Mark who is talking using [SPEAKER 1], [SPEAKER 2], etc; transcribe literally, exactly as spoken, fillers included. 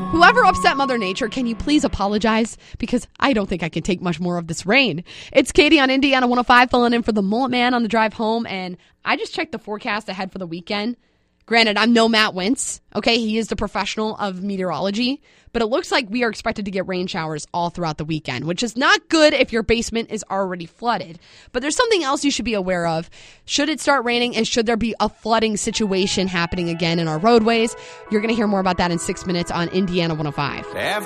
[SPEAKER 1] Whoever upset Mother Nature, can you please apologize? Because I don't think I can take much more of this rain. It's Katie on Indiana one oh five, filling in for the Mullet Man on the drive home, and I just checked the forecast ahead for the weekend. Granted, I'm no Matt Wentz, okay? He is the professional of meteorology, but it looks like we are expected to get rain showers all throughout the weekend, which is not good if your basement is already flooded. But there's something else you should be aware of. Should it start raining, and should there be a flooding situation happening again in our roadways? You're going to hear more about that in six minutes on Indiana one oh five.